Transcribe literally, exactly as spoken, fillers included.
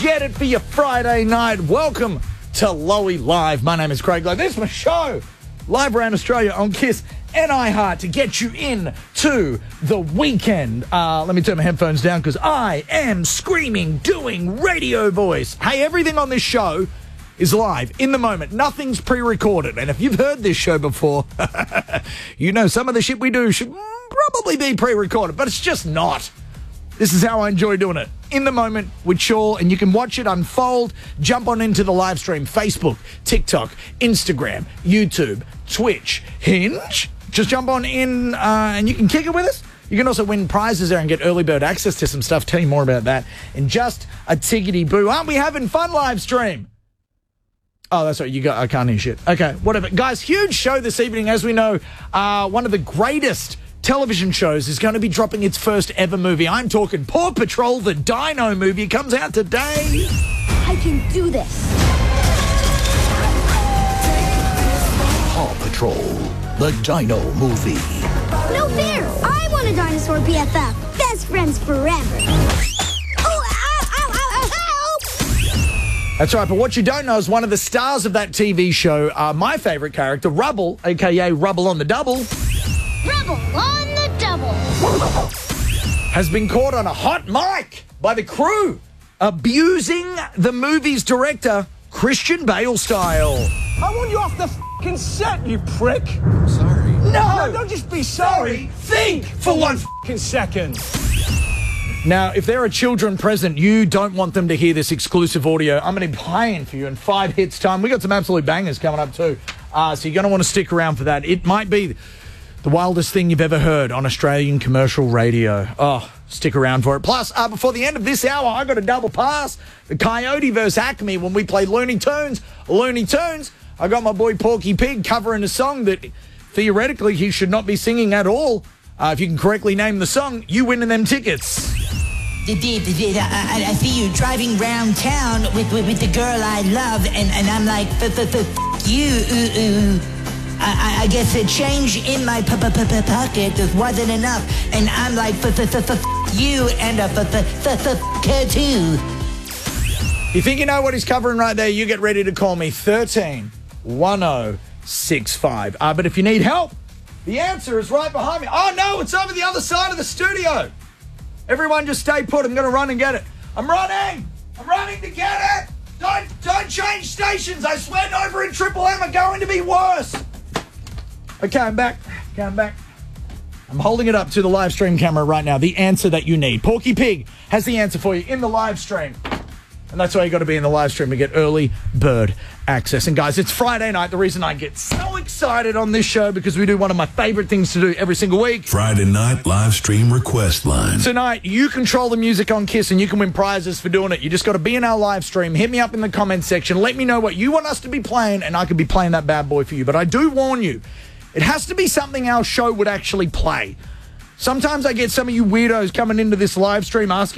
get it for your Friday night. Welcome to Lowy Live. My name is Craig Lowe. This is my show, live around Australia on Kiss and iHeart to get you in to the weekend. Uh, let me turn my headphones down because I am screaming, doing radio voice. Hey, everything on this show is live in the moment. Nothing's pre-recorded. And if you've heard this show before, you know some of the shit we do should probably be pre-recorded, but it's just not. This is how I enjoy doing it. In the moment with Shaw, and you can watch it unfold. Jump on into the live stream. Facebook, TikTok, Instagram, YouTube, Twitch, Hinge. Just jump on in uh, and you can kick it with us. You can also win prizes there and get early bird access to some stuff. Tell you more about that in just a tickety boo. Aren't we having fun live stream? Oh, that's right. You got. I can't hear shit. Okay, whatever. Guys, huge show this evening. As we know, uh, one of the greatest television shows is going to be dropping its first ever movie. I'm talking Paw Patrol, the Dino movie. It comes out today. I can do this. Paw Patrol, the Dino movie. No fair. I want a dinosaur B F F. Best friends forever. That's right, but what you don't know is one of the stars of that T V show, uh, my favourite character, Rubble, a k a. Rubble on the Double, Rubble on the double. has been caught on a hot mic by the crew, abusing the movie's director, Christian Bale style. I want you off the f***ing set, you prick. Sorry. No! No, don't just be sorry. Think for one F***ing second. Now, if there are children present, you don't want them to hear this exclusive audio. I'm going to be playing for you in five hits time. We got some absolute bangers coming up too. Uh, so you're going to want to stick around for that. It might be the wildest thing you've ever heard on Australian commercial radio. Oh, stick around for it. Plus, uh, before the end of this hour, I got a double pass. The Coyote versus Acme when we play Looney Tunes. Looney Tunes. I got my boy Porky Pig covering a song that theoretically he should not be singing at all. Uh, if you can correctly name the song, you winning them tickets. I, I, I see you driving round town with, with with the girl I love, and, and I'm like, f f f you. Ooh, ooh. I, I guess a change in my p p p pocket just wasn't enough, and I'm like, f f f f you and a f f f f her too. You think you know what he's covering right there? You get ready to call me thirteen one oh six five. Uh, but if you need help, the answer is right behind me. Oh no, it's over the other side of the studio. Everyone just stay put. I'm going to run and get it. I'm running. I'm running to get it. Don't, don't change stations. I swear Nova and Triple M are going to be worse. Okay, I'm back. Okay, I'm back. I'm holding it up to the live stream camera right now. The answer that you need. Porky Pig has the answer for you in the live stream. And that's why you got to be in the live stream to get early bird access. And guys, it's Friday night. The reason I get so excited on this show because we do one of my favorite things to do every single week. Friday night live stream request line. Tonight, you control the music on Kiss and you can win prizes for doing it. You just got to be in our live stream. Hit me up in the comments section. Let me know what you want us to be playing and I could be playing that bad boy for you. But I do warn you, it has to be something our show would actually play. Sometimes I get some of you weirdos coming into this live stream asking